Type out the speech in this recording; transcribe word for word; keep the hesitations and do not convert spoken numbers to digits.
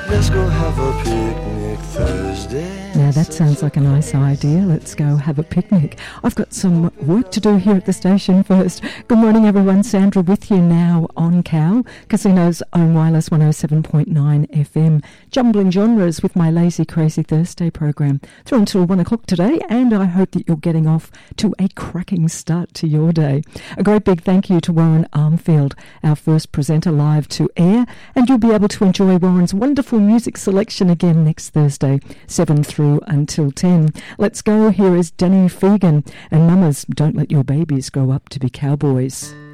Let's go have a picnic Thursday. Now that sounds like a nice idea. Let's go have a picnic. I've got some work to do here at the station first. Good morning, everyone. Sandra with you now on Cal, Casino's own wireless one oh seven point nine F M. Jumbling genres with my Lazy Crazy Thursday program. Through until one o'clock today, and I hope that you're getting off to a cracking start to your day. A great big thank you to Warren Armfield, our first presenter live to air, and you'll be able to enjoy Warren's wonderful music selection again next Thursday, seven through until ten. Let's go. Here is Danny Fegan and Mamas, Don't Let Your Babies Grow Up to Be Cowboys.